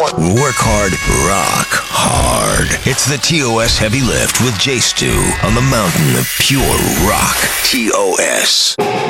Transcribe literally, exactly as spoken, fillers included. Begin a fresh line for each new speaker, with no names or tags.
Work hard, rock hard. It's the T O S Heavy Lift with Jay Stu on the mountain of pure rock. T O S.